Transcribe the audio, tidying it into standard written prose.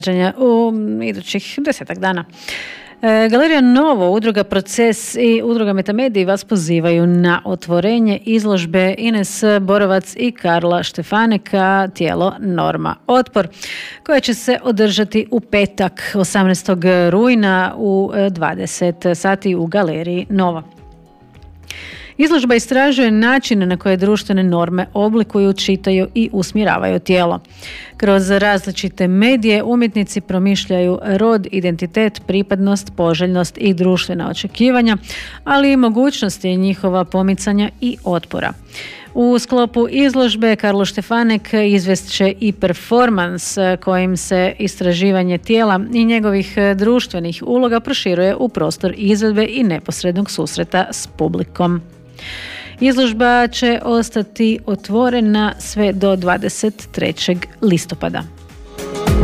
u idućih 10 dana. Galerija Novo, udruga Proces i udruga Metamediji vas pozivaju na otvorenje izložbe Ines Borovac i Karla Štefaneka Tijelo, norma, otpor, koja će se održati u petak 18. rujna u 20 sati u Galeriji Novo. Izložba istražuje načine na koje društvene norme oblikuju, čitaju i usmjeravaju tijelo. Kroz različite medije umjetnici promišljaju rod, identitet, pripadnost, poželjnost i društvena očekivanja, ali i mogućnosti njihova pomicanja i otpora. U sklopu izložbe Karlo Štefanek izvest će i performans kojim se istraživanje tijela i njegovih društvenih uloga proširuje u prostor izvedbe i neposrednog susreta s publikom. Izložba će ostati otvorena sve do 23. listopada.